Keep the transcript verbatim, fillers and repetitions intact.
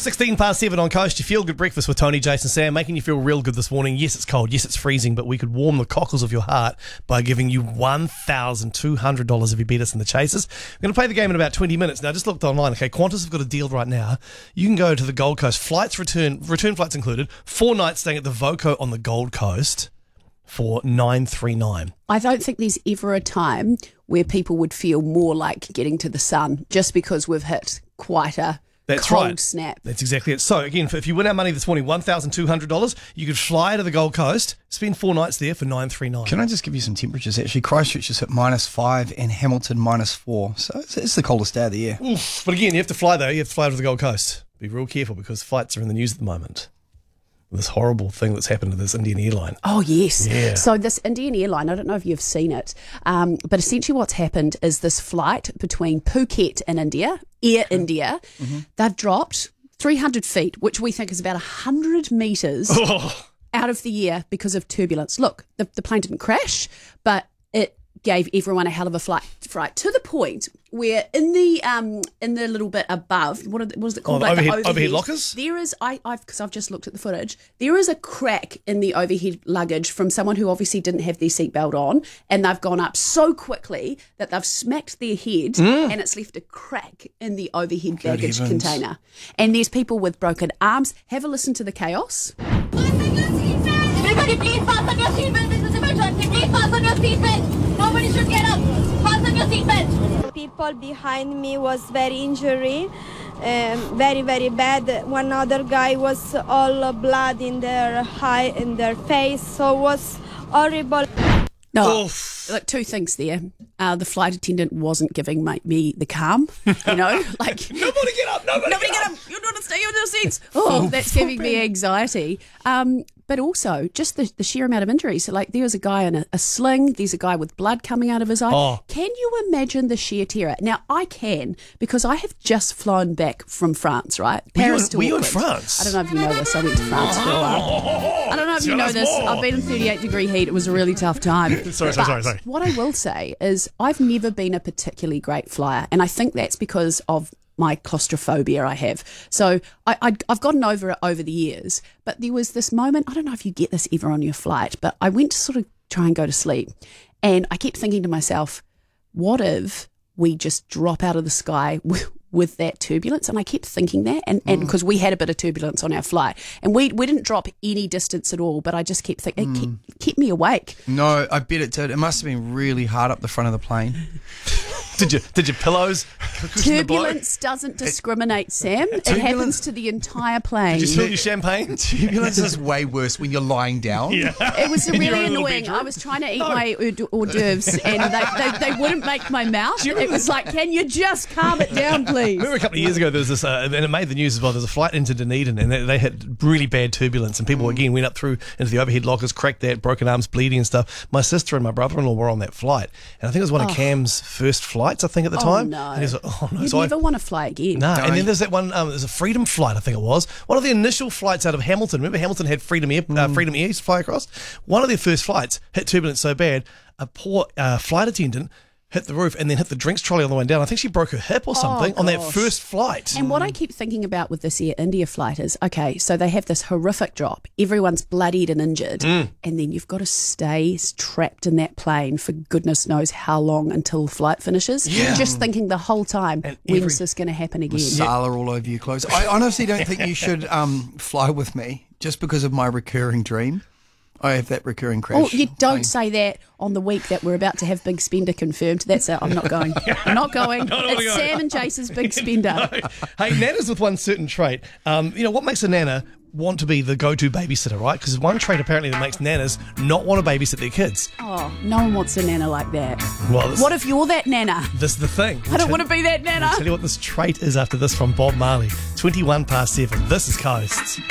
sixteen past seven on Coast. You feel good breakfast with Tony, Jason, Sam, making you feel real good this morning. Yes, it's cold. Yes, it's freezing, but we could warm the cockles of your heart by giving you one thousand two hundred dollars if you beat us in the Chasers. We're going to play the game in about twenty minutes. Now, just looked online. Okay, Qantas have got a deal right now. You can go to the Gold Coast. Flights return, return flights included. Four nights staying at the Voco on the Gold Coast for nine three nine. I don't think there's ever a time where people would feel more like getting to the sun just because we've hit quite a That's cold right. snap. That's exactly it. So, again, if you win our money this morning, one thousand two hundred dollars, you could fly to the Gold Coast, spend four nights there for nine three nine. Can I just give you some temperatures? Actually, Christchurch is at minus five and Hamilton minus four. So it's, it's the coldest day of the year. Oof. But again, you have to fly, though. You have to fly to the Gold Coast. Be real careful because flights are in the news at the moment. This horrible thing that's happened to this Indian airline. Oh, yes. Yeah. So this Indian airline, I don't know if you've seen it, um, but essentially what's happened is this flight between Phuket and India, Air India, mm-hmm. they've dropped three hundred feet, which we think is about one hundred metres Oh. out of the air because of turbulence. Look, the, the plane didn't crash, but it gave everyone a hell of a flight, fright to the point where in the um in the little bit above, what, are the, what is it called? Oh, like overhead, the overhead, overhead lockers? There is, I, I've because I've just looked at the footage, there is a crack in the overhead luggage from someone who obviously didn't have their seatbelt on, and they've gone up so quickly that they've smacked their head mm. and it's left a crack in the overhead Good baggage heavens. container. And there's people with broken arms. Have a listen to the chaos. Everybody please fasten your seatbelt. This is emergency. Please fasten your seatbelt. Nobody should get up. Fasten your seatbelt. People behind me was very injury, um, very very bad. One other guy was all blood in their eye, in their face, so it was horrible. No, Oof. like two things there. Uh, the flight attendant wasn't giving my, me the calm, you know, like Nobody get up! Nobody, nobody get up. You're not stay on your seats. Oh, that's giving me anxiety. Um, but also just the, the sheer amount of injuries. Like there was a guy in a, a sling. There's a guy with blood coming out of his eye. Oh. Can you imagine the sheer terror? Now I can because I have just flown back from France. Right, Were you Paris in- to were you in Auckland. France? I don't know if you know this. I went to France for a while. I don't know if you Tell know us this. more. I've been in thirty-eight degree heat. It was a really tough time. Sorry, sorry, But sorry, sorry. What I will say is I've never been a particularly great flyer, and I think that's because of my claustrophobia I have. So I, I, I've gotten over it over the years, but there was this moment, I don't know if you get this ever on your flight, but I went to sort of try and go to sleep, and I kept thinking to myself, what if we just drop out of the sky with, with that turbulence? And I kept thinking that, and and because we had a bit of turbulence on our flight, and we we didn't drop any distance at all, but I just kept thinking, it kept, kept me awake. No, I bet it did. It must have been really hard up the front of the plane. Did you? Did your pillows? cushion the blow? Turbulence doesn't discriminate, Sam. It happens to the entire plane. Did you spill your champagne? Turbulence is way worse when you're lying down. Yeah. It was In your really own little annoying. bedroom? I was trying to eat my hors hors d'oeuvres and they, they, they wouldn't make my mouth. It was like, can you just calm it down, please? Remember a couple of years ago, there was this, uh, and it made the news as well. There was a flight into Dunedin, and they, they had really bad turbulence, and people again went up through into the overhead lockers, cracked that, broken arms, bleeding and stuff. My sister and my brother-in-law were on that flight, and I think it was one of Oh. Cam's first flights. I think at the Oh, time. no. And he was like, oh no, You'd so I- never want to fly again. No, and Don't. then there's that one. Um, there's a Freedom flight, I think it was. One of the initial flights out of Hamilton. Remember, Hamilton had Freedom Air, uh, Freedom Air used to fly across. One of their first flights hit turbulence so bad, a poor uh, flight attendant hit the roof and then hit the drinks trolley on the way down. I think she broke her hip or something on that gosh. first flight. And what I keep thinking about with this Air India flight is, okay, so they have this horrific drop. Everyone's bloodied and injured. Mm. And then you've got to stay trapped in that plane for goodness knows how long until the flight finishes. Yeah. Just thinking the whole time, And when's every- this going to happen again? Masala all over your clothes. I honestly don't think you should um, fly with me just because of my recurring dream. I have that recurring crash. Oh, you don't plane. say that on the week that we're about to have Big Spender confirmed. That's it. I'm not going. I'm not going. not It's going. Sam and Jason's Big Spender. Hey, nanas with one certain trait. Um, you know, what makes a nana want to be the go-to babysitter, right? Because one trait apparently that makes nanas not want to babysit their kids. Oh, no one wants a nana like that. Well, this, What if you're that nana? this is the thing. I don't want to be that nana. I'll tell you what this trait is after this from Bob Marley. twenty-one past seven. This is Coast.